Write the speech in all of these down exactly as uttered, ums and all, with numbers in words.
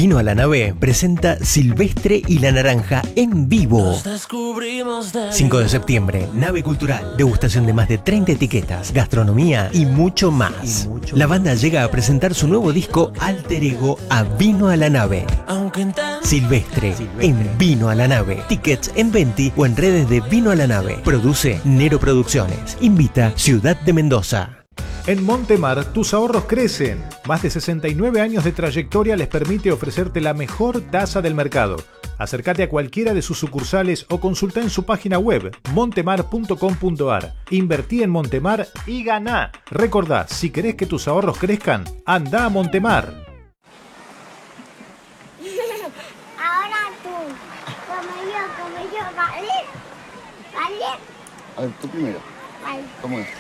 Vino a la Nave presenta Silvestre y la Naranja en vivo. cinco de septiembre, Nave Cultural, degustación de más de treinta etiquetas, gastronomía y mucho más. Y mucho la banda llega a presentar su nuevo disco Alter Ego a Vino a la Nave. Silvestre, Silvestre en Vino a la Nave. Tickets en Venti o en redes de Vino a la Nave. Produce Nero Producciones. Invita Ciudad de Mendoza. En Montemar, tus ahorros crecen. Más de sesenta y nueve años de trayectoria les permite ofrecerte la mejor tasa del mercado. Acércate a cualquiera de sus sucursales o consulta en su página web montemar punto com punto ar. Invertí en Montemar y ganá. Recordá, si querés que tus ahorros crezcan, anda a Montemar. Ahora tú, como yo, como yo, ¿vale? ¿Vale? A ver, tú primero. Vale. ¿Cómo es?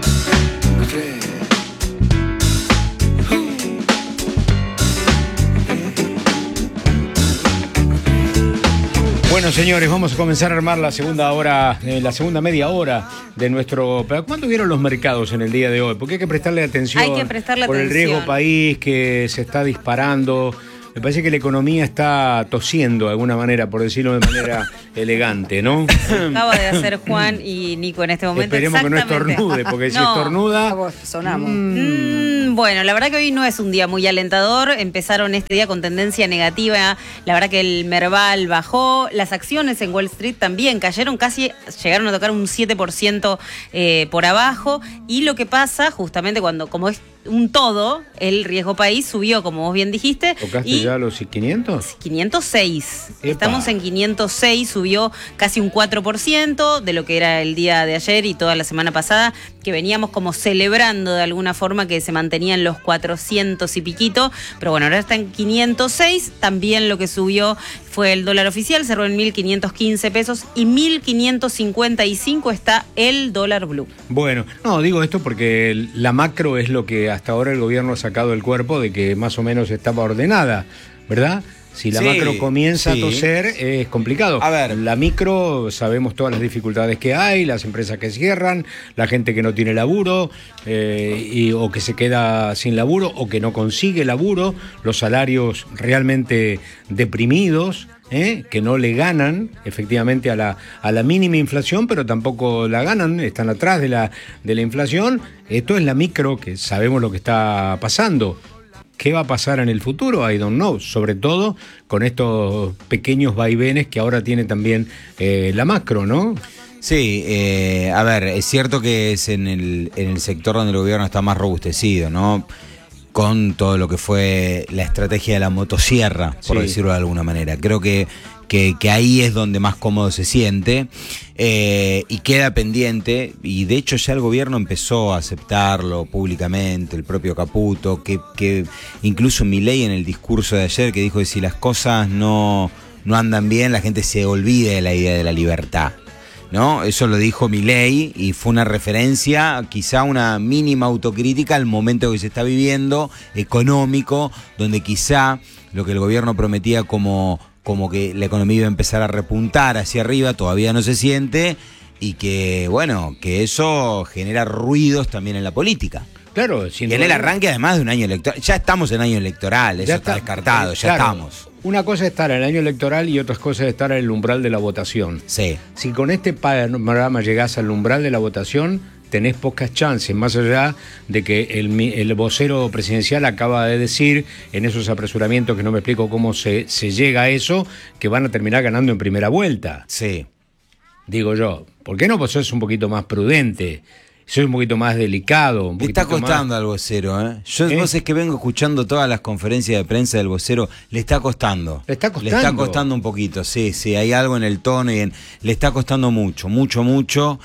Bueno, señores, vamos a comenzar a armar la segunda hora, eh, la segunda media hora de nuestro... ¿Cuándo vieron los mercados en el día de hoy? Porque hay que prestarle atención hay que prestarle por atención. el riesgo país que se está disparando. Me parece que la economía está tosiendo de alguna manera, por decirlo de manera elegante, ¿no? Acaba de hacer Juan y Nico en este momento. Esperemos que no estornude, porque si no. estornuda... Sonamos. Mm. Mm, bueno, la verdad que hoy no es un día muy alentador. Empezaron este día con tendencia negativa. La verdad que el Merval bajó. Las acciones en Wall Street también cayeron, casi llegaron a tocar un siete por ciento eh, por abajo. Y lo que pasa justamente cuando, como es un todo, el riesgo país subió, como vos bien dijiste. ¿Tocaste y ya los quinientos? quinientos seis. Epa. Estamos en quinientos seis, subió casi un cuatro por ciento de lo que era el día de ayer y toda la semana pasada, que veníamos como celebrando de alguna forma que se mantenían los cuatrocientos y piquito, pero bueno, ahora está en quinientos seis. También lo que subió fue el dólar oficial, cerró en mil quinientos quince pesos y mil quinientos cincuenta y cinco está el dólar blue. Bueno, no, digo esto porque la macro es lo que hasta ahora el gobierno ha sacado del cuerpo de que más o menos estaba ordenada, ¿verdad? Si la sí, macro comienza sí. a toser, es complicado. A ver. La micro, sabemos todas las dificultades que hay, las empresas que cierran, la gente que no tiene laburo, eh, y, o que se queda sin laburo, o que no consigue laburo, los salarios realmente deprimidos, ¿eh? Que no le ganan efectivamente a la, a la mínima inflación, pero tampoco la ganan, están atrás de la, de la inflación. Esto es la micro, que sabemos lo que está pasando. ¿Qué va a pasar en el futuro? I don't know. Sobre todo con estos pequeños vaivenes que ahora tiene también eh, la macro, ¿no? Sí, eh, a ver, es cierto que es en el, en el sector donde el gobierno está más robustecido, ¿no? Con todo lo que fue la estrategia de la motosierra, por sí. decirlo de alguna manera. Creo que, que, que ahí es donde más cómodo se siente, eh, y queda pendiente, y de hecho ya el gobierno empezó a aceptarlo públicamente, el propio Caputo, que, que incluso Milei en el discurso de ayer que dijo que si las cosas no, no andan bien, la gente se olvide de la idea de la libertad, ¿no? Eso lo dijo Milei y fue una referencia, quizá una mínima autocrítica al momento que se está viviendo, económico, donde quizá lo que el gobierno prometía como, como que la economía iba a empezar a repuntar hacia arriba, todavía no se siente, y que, bueno, que eso genera ruidos también en la política. Claro, sin en el arranque además de un año electoral. Ya estamos en año electoral, eso ya está, está descartado, ya claro, estamos. Una cosa es estar en el año electoral y otra cosa es estar en el umbral de la votación. Sí. Si con este panorama llegás al umbral de la votación, tenés pocas chances, más allá de que el, el vocero presidencial acaba de decir, en esos apresuramientos que no me explico cómo se, se llega a eso, que van a terminar ganando en primera vuelta. Sí. Digo yo, ¿por qué no vos sos un poquito más prudente? Soy un poquito más delicado. Un Le está costando más... al vocero, ¿eh? Yo ¿Eh? vos es que vengo escuchando todas las conferencias de prensa del vocero, le está costando. Le está costando. Le está costando un poquito, sí, sí, hay algo en el tono y en... le está costando mucho, mucho, mucho.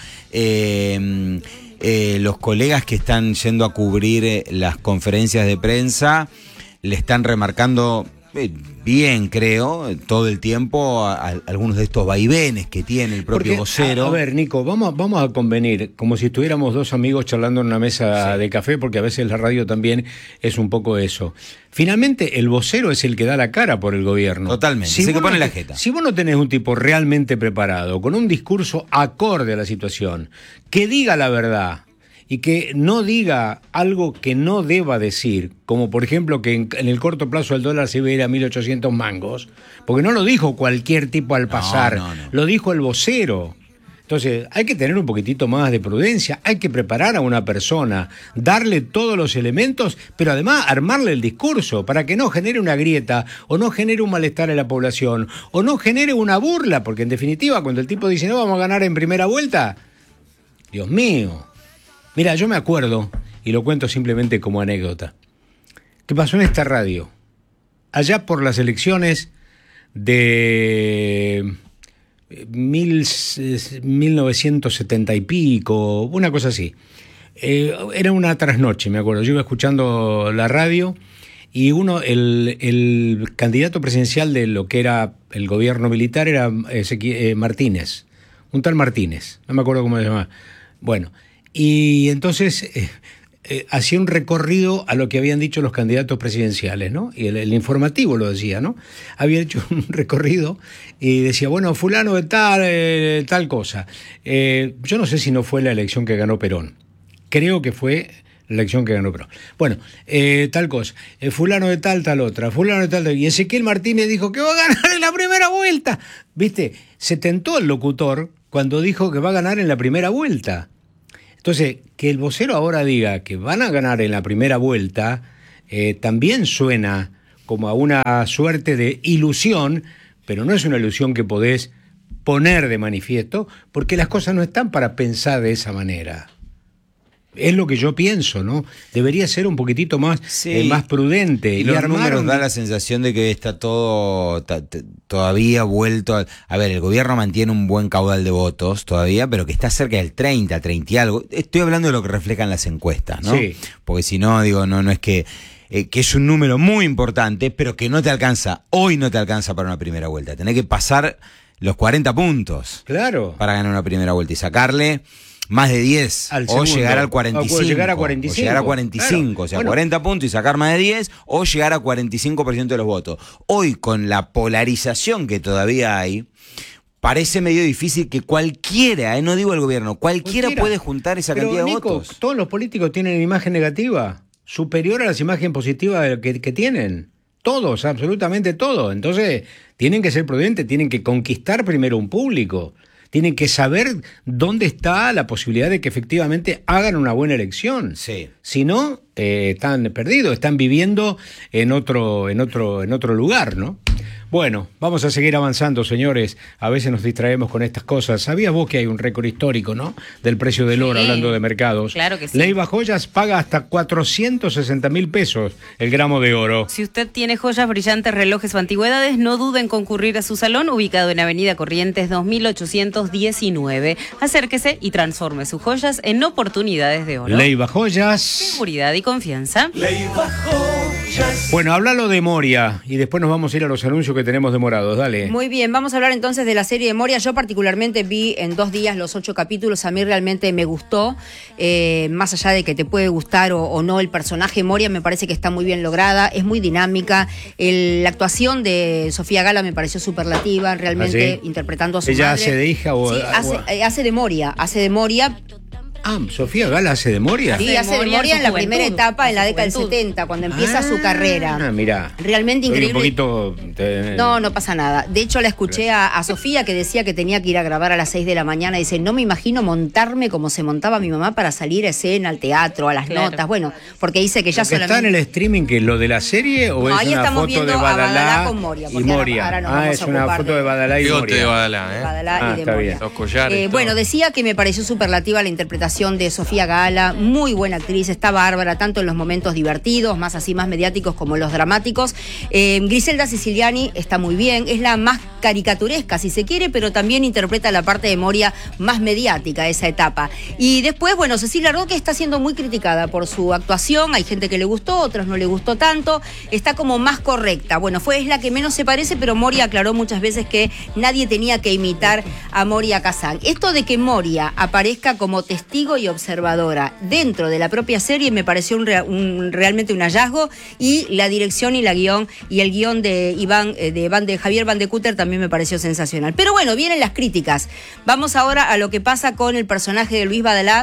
Eh, eh, los colegas que están yendo a cubrir eh, las conferencias de prensa le están remarcando eh, bien, creo, todo el tiempo a, a algunos de estos vaivenes que tiene el propio Porque, vocero. A, a ver, Nico, vamos, vamos a convenir, como si estuviéramos dos amigos charlando en una mesa sí. de café, porque a veces la radio también es un poco eso. Finalmente, el vocero es el que da la cara por el gobierno. Totalmente, si es el que no, pone la jeta. Si vos no tenés un tipo realmente preparado, con un discurso acorde a la situación, que diga la verdad, y que no diga algo que no deba decir, como por ejemplo que en, en el corto plazo el dólar se iba a ir a mil ochocientos mangos, porque no lo dijo cualquier tipo al pasar, no, no, no. Lo dijo el vocero. Entonces, hay que tener un poquitito más de prudencia, hay que preparar a una persona, darle todos los elementos, pero además armarle el discurso para que no genere una grieta, o no genere un malestar en la población, o no genere una burla, porque en definitiva, cuando el tipo dice, no, vamos a ganar en primera vuelta, Dios mío. Mira, yo me acuerdo, y lo cuento simplemente como anécdota, que pasó en esta radio, allá por las elecciones de Mil, mil novecientos setenta y pico, una cosa así. Eh, era una trasnoche, me acuerdo. Yo iba escuchando la radio y uno, el, el candidato presidencial de lo que era el gobierno militar era eh, Martínez, un tal Martínez, no me acuerdo cómo se llama. Bueno, y entonces eh, eh, hacía un recorrido a lo que habían dicho los candidatos presidenciales, ¿no? Y el, el informativo lo decía, ¿no? Había hecho un recorrido y decía, bueno, fulano de tal, eh, tal cosa. Eh, yo no sé si no fue la elección que ganó Perón. Creo que fue la elección que ganó Perón. Bueno, eh, tal cosa. Eh, fulano de tal, tal otra. Fulano de tal, tal. Y Ezequiel Martínez dijo que va a ganar en la primera vuelta. ¿Viste? Se tentó el locutor cuando dijo que va a ganar en la primera vuelta. Entonces, que el vocero ahora diga que van a ganar en la primera vuelta, eh, también suena como a una suerte de ilusión, pero no es una ilusión que podés poner de manifiesto, porque las cosas no están para pensar de esa manera. Es lo que yo pienso, ¿no? Debería ser un poquitito más, sí. eh, más prudente. Y, y los números dan la sensación de que está todo ta, t- todavía vuelto a... A ver, el gobierno mantiene un buen caudal de votos todavía, pero que está cerca del treinta, treinta y algo. Estoy hablando de lo que reflejan las encuestas, ¿no? Sí. Porque si no, digo, no, no es que... Eh, que es un número muy importante, pero que no te alcanza, hoy no te alcanza para una primera vuelta. Tenés que pasar los cuarenta puntos. Claro. Para ganar una primera vuelta y sacarle... más de diez, al o segundo. Llegar al cuarenta y cinco. O llegar a cuarenta y cinco. O llegar a cuarenta y cinco, claro. O sea, bueno. cuarenta puntos y sacar más de diez, o llegar a cuarenta y cinco por ciento de los votos. Hoy, con la polarización que todavía hay, parece medio difícil que cualquiera, eh, no digo el gobierno, cualquiera, cualquiera. puede juntar esa Pero, cantidad de Nico, votos. Todos los políticos tienen imagen negativa, superior a las imágenes positivas que, que tienen. Todos, absolutamente todos. Entonces, tienen que ser prudentes, tienen que conquistar primero un público. Tienen que saber dónde está la posibilidad de que efectivamente hagan una buena elección. Sí. Si no, eh, están perdidos, están viviendo en otro, en otro, en otro lugar, ¿no? Bueno, vamos a seguir avanzando, señores. A veces nos distraemos con estas cosas. ¿Sabías vos que hay un récord histórico, no? Del precio del oro, sí, hablando de mercados. Claro que sí. Leiva Joyas paga hasta cuatrocientos sesenta mil pesos el gramo de oro. Si usted tiene joyas, brillantes, relojes o antigüedades, no dude en concurrir a su salón, ubicado en Avenida Corrientes dos mil ochocientos diecinueve. Acérquese y transforme sus joyas en oportunidades de oro. Leiva Joyas. Seguridad y confianza. Leiva Joyas. Bueno, háblalo de Moria y después nos vamos a ir a los anuncios que tenemos demorados. Dale. Muy bien, vamos a hablar entonces de la serie de Moria. Yo particularmente vi en dos días los ocho capítulos. A mí realmente me gustó, eh, más allá de que te puede gustar o, o no el personaje Moria, me parece que está muy bien lograda, es muy dinámica. El, la actuación de Sofía Gala me pareció superlativa, realmente, ¿Ah, sí? interpretando a su ¿Ella madre. hace de hija o...? Sí, hace, eh, hace de Moria, hace de Moria... Ah, Sofía Gala hace de Moria. Sí, hace de Moria en la juventud, primera etapa, en la en década del juventud. setenta, cuando empieza ah, su carrera. Ah, mira. Realmente increíble. Un poquito... eh, No, no pasa nada. De hecho, la escuché a, a Sofía, que decía que tenía que ir a grabar a las seis de la mañana. Dice, no me imagino montarme como se montaba mi mamá para salir a escena, al teatro, a las Claro. notas. Bueno, porque dice que ya ¿Lo que solamente... está en el streaming, que lo de la serie o No, es ahí una estamos foto viendo de a Badalá, Badalá con Moria, y porque ahora- Moria? ahora nos Ah, vamos es a una ocupar foto de de- Badalá y Bigote Moria. de Badalá, ¿eh? Badalá Ah, y de está Moria. bien. Los collares. Eh, todo. bueno, decía que me pareció superlativa la interpretación de Sofía Gala, muy buena actriz, está bárbara, tanto en los momentos divertidos, más así, más mediáticos, como los dramáticos. Eh, Griselda Siciliani está muy bien, es la más caricaturesca, si se quiere, pero también interpreta la parte de Moria más mediática, esa etapa. Y después, bueno, Cecilia Roque está siendo muy criticada por su actuación, hay gente que le gustó, otros no le gustó tanto, está como más correcta. Bueno, fue es la que menos se parece, pero Moria aclaró muchas veces que nadie tenía que imitar a Moria Kazan. Esto de que Moria aparezca como testigo y observadora dentro de la propia serie me pareció un, rea- un- realmente un hallazgo, y la dirección y la guión y el guión de Iván eh, de, Van, de Javier Van de Cúter también me pareció sensacional. Pero bueno, vienen las críticas. Vamos ahora a lo que pasa con el personaje de Luis Badalá,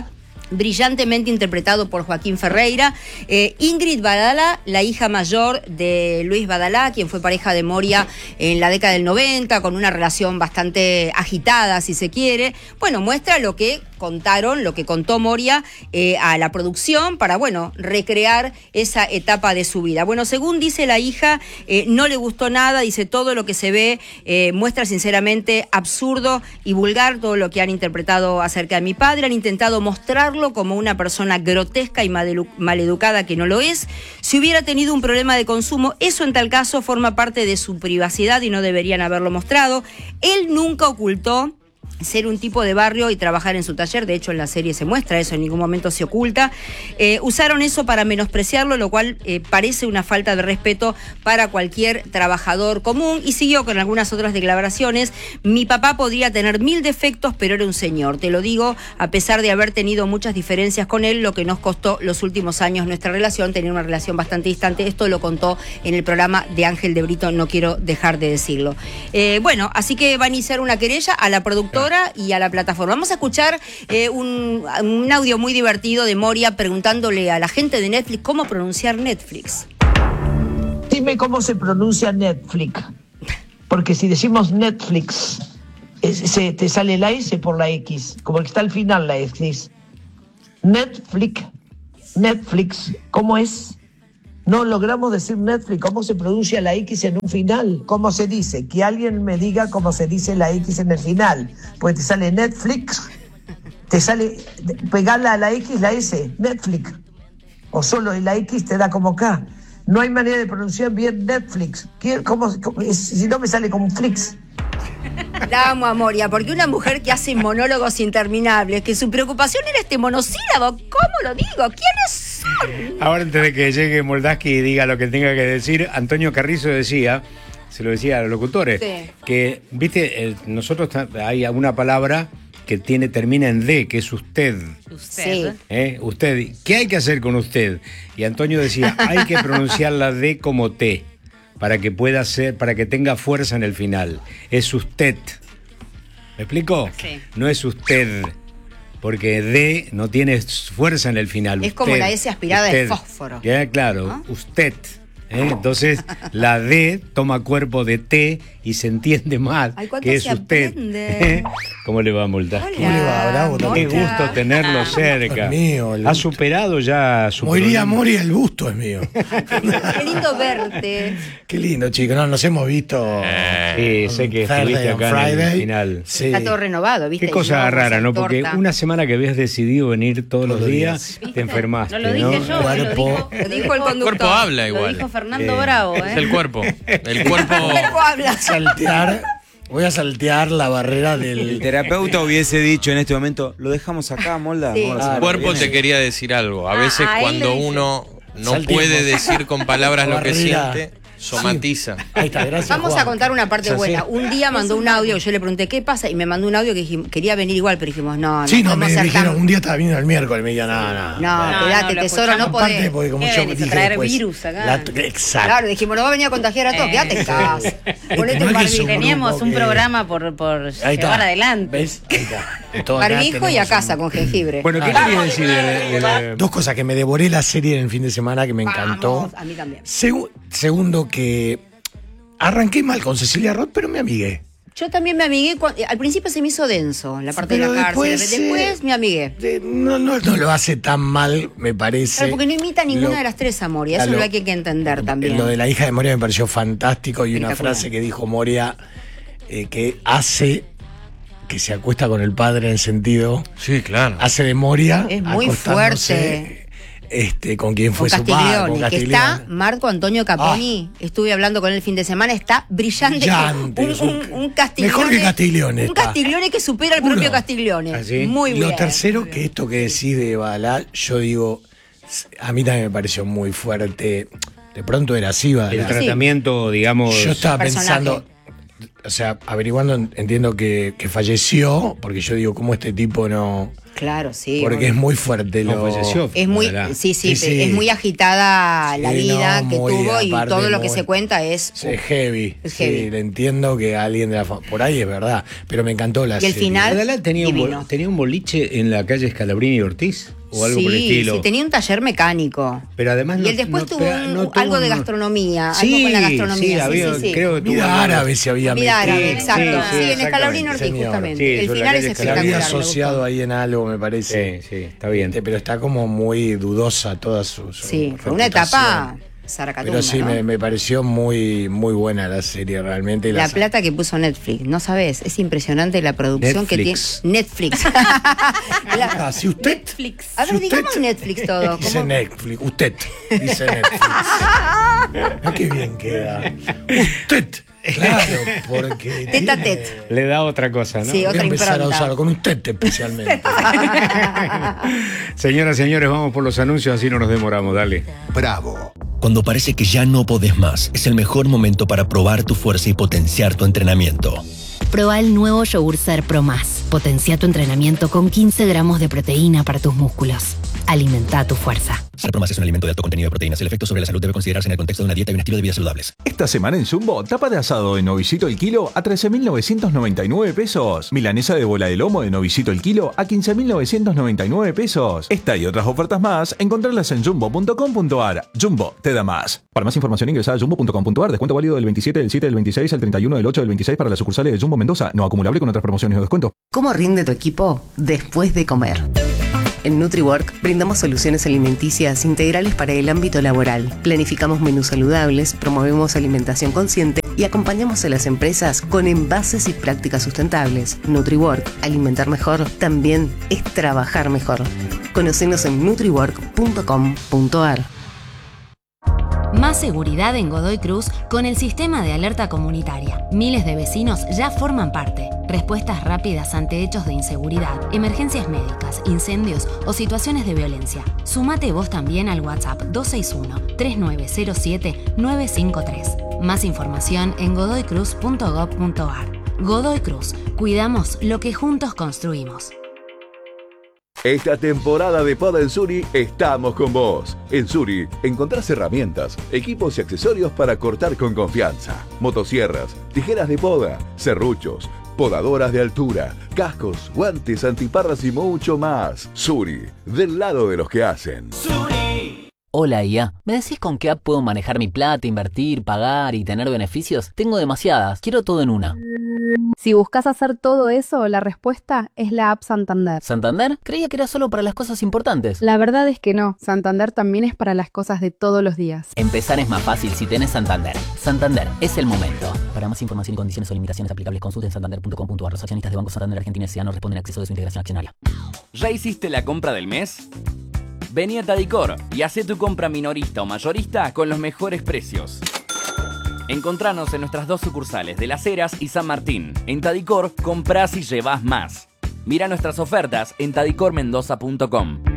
brillantemente interpretado por Joaquín Ferreira. Eh, Ingrid Badalá, la hija mayor de Luis Badalá, quien fue pareja de Moria en la década del noventa, con una relación bastante agitada, si se quiere. Bueno, muestra lo que contaron, lo que contó Moria eh, a la producción para, bueno, recrear esa etapa de su vida. Bueno, según dice la hija, eh, no le gustó nada, dice todo lo que se ve eh, muestra sinceramente absurdo y vulgar todo lo que han interpretado acerca de mi padre. Han intentado mostrarlo como una persona grotesca y maleducada que no lo es. Si hubiera tenido un problema de consumo, eso en tal caso forma parte de su privacidad y no deberían haberlo mostrado. Él nunca ocultó ser un tipo de barrio y trabajar en su taller. De hecho, en la serie se muestra eso, en ningún momento se oculta. Eh, usaron eso para menospreciarlo, lo cual eh, parece una falta de respeto para cualquier trabajador común. Y siguió con algunas otras declaraciones. Mi papá podría tener mil defectos, pero era un señor. Te lo digo, a pesar de haber tenido muchas diferencias con él, lo que nos costó los últimos años nuestra relación, tener una relación bastante distante. Esto lo contó en el programa de Ángel de Brito, no quiero dejar de decirlo. Eh, bueno, así que va a iniciar una querella a la productora y a la plataforma. Vamos a escuchar eh, un, un audio muy divertido de Moria preguntándole a la gente de Netflix cómo pronunciar Netflix. Dime cómo se pronuncia Netflix, porque si decimos Netflix, es, se, te sale la S por la X, como que está al final la X. Netflix, Netflix, ¿cómo es? No logramos decir Netflix. ¿Cómo se pronuncia la X en un final? ¿Cómo se dice? Que alguien me diga cómo se dice la X en el final. Pues te sale Netflix, te sale pegarla a la X, la S, Netflix. O solo la X te da como K. No hay manera de pronunciar bien Netflix. ¿Cómo, cómo, si no me sale como Flix? La amo a Moria, porque una mujer que hace monólogos interminables, que su preocupación era este monosílabo. ¿Cómo lo digo? ¿Quiénes son? Ahora, antes de que llegue Moldaski y diga lo que tenga que decir, Antonio Carrizo decía, se lo decía a los locutores, sí, que, viste, eh, nosotros hay alguna palabra que tiene, termina en D, que es usted. Usted. Sí. ¿Eh? Usted. ¿Qué hay que hacer con usted? Y Antonio decía, hay que pronunciar la D como T, para que pueda ser, para que tenga fuerza en el final. Es usted. ¿Me explico? Sí. No es usted, porque D no tiene fuerza en el final. Es usted, como la S aspirada usted. de fósforo. Ya, claro, ¿no? Usted. ¿Eh? Entonces, la D toma cuerpo de T y se entiende más. Ay, ¿cuánto que es se usted. aprende? ¿Cómo le va, Moldaski? Hola. ¿Cómo le va, Bravo? Qué gusto tenerlo Ah. cerca. Es mío, el Ha gusto. superado ya su Moría, problema. moría, el busto es mío. Qué lindo verte. Qué lindo, chicos. No, nos hemos visto. Sí, sé que Thursday estuviste and acá en el Friday. final. Sí. Está todo renovado, ¿viste? Qué cosa Globos, rara, ¿no? torta. Porque una semana que habías decidido venir todos los Todos los días, días. te enfermaste, No lo dije yo, Cuerpo. lo dijo, Lo dijo el conductor. cuerpo habla lo igual. dijo Fernando Eh, Bravo, ¿eh? Es el cuerpo. El cuerpo. El cuerpo habla. Saltear. Voy a saltear la barrera El del. terapeuta hubiese dicho en este momento, lo dejamos acá, Molda. Sí. Vamos a la Ah, El semana cuerpo que te viene. quería decir algo. A Ah, veces a él cuando le dice. uno no Saltemos. puede decir con palabras lo que Barrera. siente, somatiza. Ahí está, gracias. Vamos Juan. a contar una parte Ya buena. sé. Un día mandó un audio, yo le pregunté qué pasa, y me mandó un audio que dijimos, quería venir igual, pero dijimos, no, no Sí, no, podemos me ser dijeron, tan- un día estaba viendo el miércoles, me dijeron, no, no. No, No, espérate, no, lo tesoro, no escuchamos. Aparte, podés. porque como ¿Qué yo venís a dije traer después, virus acá? la- exacto. Claro, dijimos, nos va a venir a contagiar a todos, Eh, quédate en casa. Ponete no un es que barbijo. somos- Teníamos grupo un que- programa por, por Ahí llevar está. adelante. ¿Ves? Ahí está. De todo acá Barbijo y a tenemos casa un- con jengibre. Bueno, ¿qué Ah. querías decir de, de la- Dos cosas, que me devoré la serie en el fin de semana, que me encantó. Vamos, a mí también. Segu- segundo, que arranqué mal con Cecilia Roth, pero me amigué. Yo también me amigué, cu- al principio se me hizo denso la parte Pero de la cárcel, después, después, eh, me amigué. Eh, No, no, no lo hace tan mal, me parece. Claro, porque no imita ninguna Lo- de las tres a Moria, a eso lo- es lo que hay que entender también. Lo de la hija de Moria me pareció fantástico, y una Espectacular. frase que dijo Moria, eh, que hace que se acuesta con el padre, en sentido, Sí, claro. hace de Moria Es muy acostándose, fuerte. Este, con quien Con fue su padre, Castiglione, con que está Castiglione. Marco Antonio Caponi, estuve hablando con él el fin de semana, está brillante. Brillante, un, es un- un, un Castiglione. mejor que Castiglione Un está. Castiglione que supera al Juro. propio Castiglione. ¿Ah, sí? Muy bien. Lo tercero, que esto que decís de Badalá, yo digo, a mí también me pareció muy fuerte. De pronto era así, el Badalá. tratamiento, digamos? Yo estaba personaje. pensando, o sea, averiguando, entiendo que, que falleció, porque yo digo, ¿cómo este tipo no, Claro, sí. Porque bueno. es muy fuerte. No, Lo... falleció. Es muy, ¿verdad? sí, sí, Sí, sí. es muy agitada la Sí, vida no, que muy, tuvo y aparte, todo lo que muy- se cuenta es. Sí, es heavy. Es Sí, heavy. le entiendo que alguien de la fa- por ahí es verdad, pero me encantó la Y el serie. final- Adalá tenía un, Divino. bol- tenía un boliche en la calle Scalabrini y Ortiz o algo sí, por el estilo. sí, tenía un taller mecánico. Pero además Y no, él después no- tuvo pero un- no tuvo algo de un- gastronomía, Sí, algo con la gastronomía. sí, Sí, había- sí, sí. creo que tuvo Comida algo- árabe se había Comida metido. árabe, exacto. sí, Sí, en exactamente. Escalabrini Ortiz, Señor. justamente. Sí, el sobre la final es calle Se había espectacular. me asociado gustó. ahí en algo, me parece. Sí, sí, está bien. Este, pero está como muy dudosa toda su, su Sí, fue una reputación. etapa zaracatumba, Pero sí, ¿no? me, me pareció muy, muy buena la serie realmente. y La las- plata que puso Netflix, no sabes, es impresionante la producción Netflix. que tiene Netflix. La- Ah, si usted. Netflix. A ver, si usted- digamos Netflix todo. Dice ¿cómo? Netflix. Usted. Dice Netflix. Ah, qué bien queda. Usted. Claro, porque. Tete a tiene- tete. Le da otra cosa, ¿no? Sí, Voy a otra empezar a impronta. usarlo con usted especialmente. Señoras y señores, vamos por los anuncios, así no nos demoramos, dale. Bravo. Cuando parece que ya no podés más, es el mejor momento para probar tu fuerza y potenciar tu entrenamiento. Proba el nuevo yogur Ser Pro Más. Potencia tu entrenamiento con quince gramos de proteína para tus músculos. Alimenta tu fuerza. Ser Pro Más es un alimento de alto contenido de proteínas. El efecto sobre la salud debe considerarse en el contexto de una dieta y un estilo de vida saludables. Esta semana en Jumbo, tapa de asado de novicito el kilo a trece mil novecientos noventa y nueve pesos. Milanesa de bola de lomo de novicito el kilo a quince mil novecientos noventa y nueve pesos. Esta y otras ofertas más, encontrarlas en jumbo punto com punto a r. Jumbo te da más. Para más información ingresa a jumbo punto com punto a r. Descuento válido del veintisiete del siete del veintiséis al treinta y uno del ocho del veintiséis para las sucursales de Jumbo Mendoza. No acumulable con otras promociones o descuento. ¿Cómo rinde tu equipo después de comer? En NutriWork brindamos soluciones alimenticias integrales para el ámbito laboral. Planificamos menús saludables, promovemos alimentación consciente y acompañamos a las empresas con envases y prácticas sustentables. NutriWork, alimentar mejor, también es trabajar mejor. Conocenos en nutriwork punto com punto a r. Más seguridad en Godoy Cruz con el sistema de alerta comunitaria. Miles de vecinos ya forman parte. Respuestas rápidas ante hechos de inseguridad, emergencias médicas, incendios o situaciones de violencia. Sumate vos también al WhatsApp dos seis uno, tres nueve cero siete, nueve cinco tres. Más información en godoy cruz punto gob punto a r. Godoy Cruz. Cuidamos lo que juntos construimos. Esta temporada de Poda en Suri estamos con vos. En Suri encontrás herramientas, equipos y accesorios para cortar con confianza. Motosierras, tijeras de poda, serruchos, podadoras de altura, cascos, guantes, antiparras y mucho más. Suri, del lado de los que hacen. Hola I A, ¿me decís con qué app puedo manejar mi plata, invertir, pagar y tener beneficios? Tengo demasiadas, quiero todo en una. Si buscas hacer todo eso, la respuesta es la app Santander. ¿Santander? Creía que era solo para las cosas importantes. La verdad es que no, Santander también es para las cosas de todos los días. Empezar es más fácil si tenés Santander. Santander, es el momento. Para más información y condiciones o limitaciones aplicables, consulten santander punto com punto a r. Los accionistas de Banco Santander Argentina S A no responden a acceso de su integración accionaria. ¿Ya hiciste la compra del mes? Vení a Tadicor y hacé tu compra minorista o mayorista con los mejores precios. Encontranos en nuestras dos sucursales de Las Heras y San Martín. En Tadicor, comprás y llevás más. Mira nuestras ofertas en tadicor mendoza punto com.